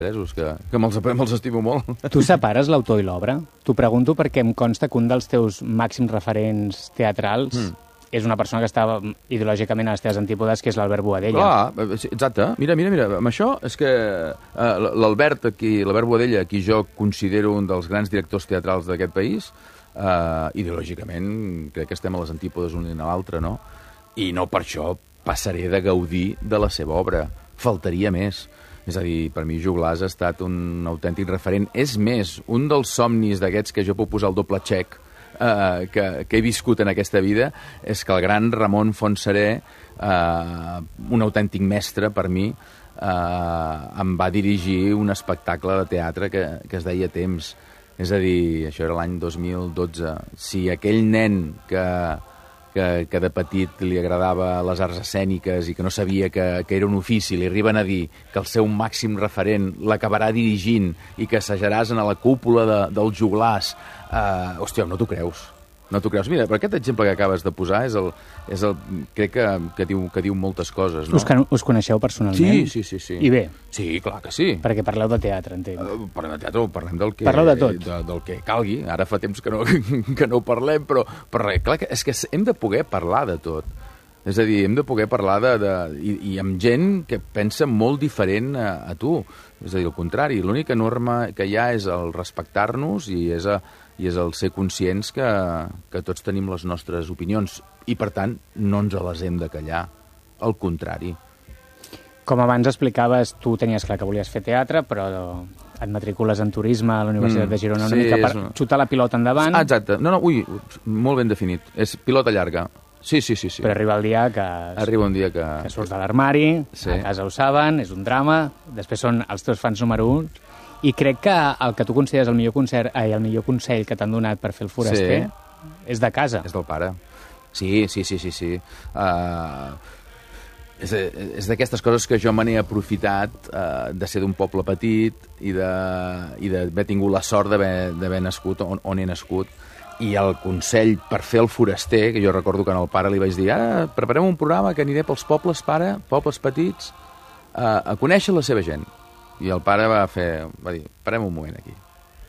que me'ls estimo molt. Tu separes l'autor i l'obra? T'ho pregunto perquè em consta que un dels teus màxims referents teatrals és una persona que estava ideològicament a les teves antípodes, que és l'Albert Boadella. Clar, exacte. Mira, amb això és que l'Albert Boadella, qui jo considero un dels grans directors teatrals d'aquest país, ideològicament crec que estem a les antípodes un i l'altre, no? I no per això passaré de gaudir de la seva obra. Faltaria més. És a dir, per mi Joglars ha estat un autèntic referent. És més, un dels somnis d'aquests que jo puc posar el doble xec que he viscut en aquesta vida és que el gran Ramon Fontserè, un autèntic mestre per mi, em va dirigir un espectacle de teatre que es deia Temps. És a dir, això era l'any 2012. Si aquell nen que de petit li agradava les arts escèniques i que no sabia que era un ofici, li arriben a dir que el seu màxim referent l'acabarà dirigint i que assajaràs a la cúpula dels Joglars, hòstia, no t'ho creus. No t'ho creus. Mira, però aquest exemple que acabes de posar crec que diu moltes coses, no? Us coneixeu personalment? Sí. I bé? Sí, clar que sí. Perquè parleu de teatre, entenc. Parlem de teatre, parlem del que... Parleu de tot. Del que calgui. Ara fa temps que no parlem, però clar, és que hem de poder parlar de tot. És a dir, hem de poder parlar i amb gent que pensa molt diferent a tu. És a dir, al contrari, l'única norma que hi ha és el respectar-nos i és el ser conscients que tots tenim les nostres opinions i, per tant, no ens les hem de callar. Al contrari. Com abans explicaves, tu tenies clar que volies fer teatre, però et matricules en turisme a la Universitat de Girona una mica per xutar la pilota endavant. Exacte. Molt ben definit. És pilota llarga. Sí. Però arriba el dia que... Arriba un dia que surts de l'armari, a casa ho saben, és un drama, després són els teus fans número 1, i crec que el que tu consideres el millor consell que t'han donat per fer el foraster és de casa. És del pare. Sí. És d'aquestes coses que jo me n'he aprofitat de ser d'un poble petit i d'haver tingut la sort d'haver nascut on he nascut. I el consell per fer el foraster, que jo recordo que al pare li vaig dir ara preparem un programa que aniré pels pobles, pare, pobles petits, a conèixer la seva gent. I el pare va dir, parem un moment aquí.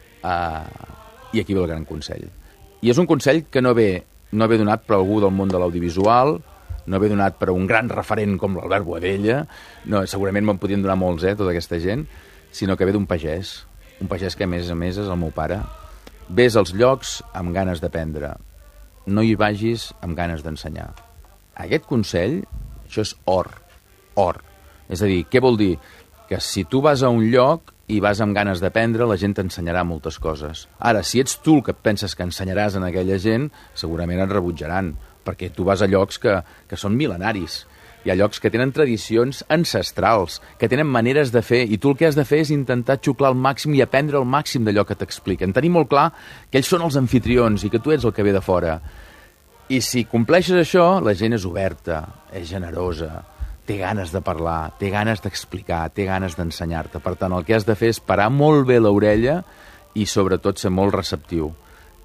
I aquí ve el gran consell. I és un consell que no ve donat per algú del món de l'audiovisual, no ve donat per un gran referent com l'Albert Boadella, no, segurament me'n podien donar molts, tota aquesta gent, sinó que ve d'un pagès, un pagès que a més és el meu pare. Ves als llocs amb ganes d'aprendre, no hi vagis amb ganes d'ensenyar. Aquest consell, això és or. És a dir, què vol dir? Que si tu vas a un lloc i vas amb ganes d'aprendre, la gent t'ensenyarà moltes coses. Ara, si ets tu el que penses que ensenyaràs a aquella gent, segurament et rebutjaran, perquè tu vas a llocs que són mil·lenaris. Hi ha llocs que tenen tradicions ancestrals, que tenen maneres de fer, i tu el que has de fer és intentar xuclar al màxim i aprendre el màxim d'allò que t'expliquen. Tenir molt clar que ells són els anfitrions i que tu ets el que ve de fora. I si compleixes això, la gent és oberta, és generosa, té ganes de parlar, té ganes d'explicar, té ganes d'ensenyar-te. Per tant, el que has de fer és parar molt bé l'orella i, sobretot, ser molt receptiu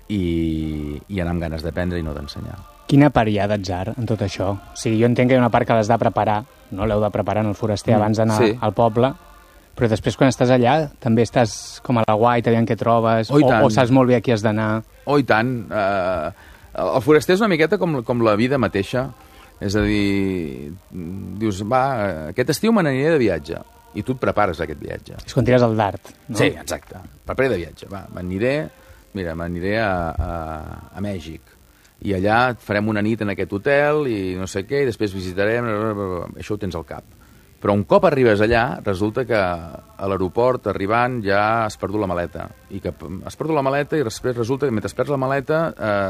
i anar amb ganes d'aprendre i no d'ensenyar. Quina part hi ha d'atzar en tot això? O sigui, jo entenc que hi ha una part que l'has de preparar, no? L'heu de preparar en el foraster abans d'anar al poble, però després quan estàs allà també estàs com a la guaita, aviam què trobes, o saps molt bé a qui has d'anar. I tant. El foraster és una miqueta com la vida mateixa. És a dir, dius, aquest estiu me n'aniré de viatge, i tu et prepares aquest viatge. És quan tires el dard, no? Sí, exacte. Prepara de viatge. M'aniré a Mèxic. I allà farem una nit en aquest hotel i no sé què, i després visitarem... Això ho tens al cap. Però un cop arribes allà, resulta que a l'aeroport, arribant, ja has perdut la maleta. I que has perdut la maleta i després resulta que mentre perds la maleta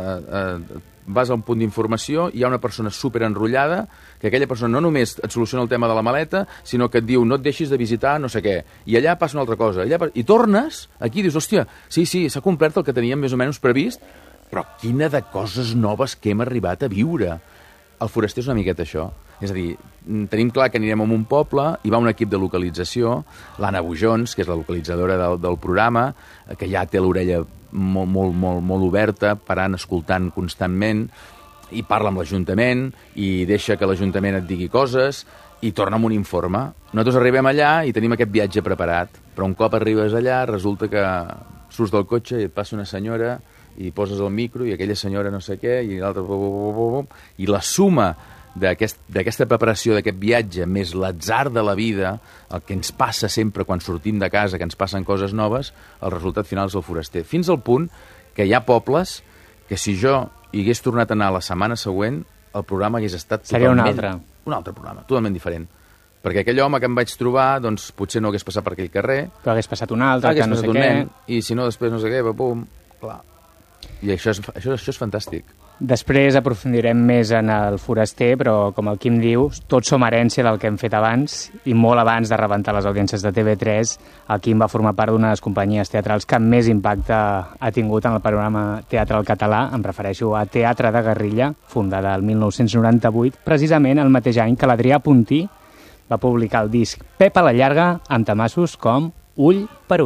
vas a un punt d'informació i hi ha una persona superenrotllada, que aquella persona no només et soluciona el tema de la maleta, sinó que et diu no et deixis de visitar no sé què. I allà passa una altra cosa. I tornes, aquí dius, hòstia, sí, s'ha complert el que teníem més o menys previst, però quina de coses noves que hem arribat a viure. El foraster és una miqueta això. És a dir, tenim clar que anirem a un poble, hi va un equip de localització, l'Anna Bujons, que és la localitzadora del programa, que ja té l'orella molt oberta, parant, escoltant constantment, i parla amb l'Ajuntament, i deixa que l'Ajuntament et digui coses, i torna amb un informe. Nosaltres arribem allà i tenim aquest viatge preparat, però un cop arribes allà resulta que surts del cotxe i et passa una senyora i poses el micro i aquella senyora no sé què i l'altra... I la suma d'aquesta preparació, d'aquest viatge, més l'atzar de la vida, el que ens passa sempre quan sortim de casa, que ens passen coses noves, el resultat final és el foraster. Fins al punt que hi ha pobles que si jo hi hagués tornat a anar la setmana següent, el programa hagués estat seria un altre programa, totalment diferent. Perquè aquell home que em vaig trobar, doncs potser no hagués passat per aquell carrer. Però hagués passat un altre, que no sé què. I si no, després no sé què, pum, clar. I això és fantàstic. Després aprofundirem més en el foraster, però com el Quim diu, tots som herència del que hem fet abans, i molt abans de rebentar les audiències de TV3, el Quim va formar part d'una de les companyies teatrals que més impacte ha tingut en el panorama teatral català. Em refereixo a Teatre de Guerrilla, fundada el 1998, precisament el mateix any que l'Adrià Puntí va publicar el disc Pep a la llarga, amb temassos com Ull per Ull.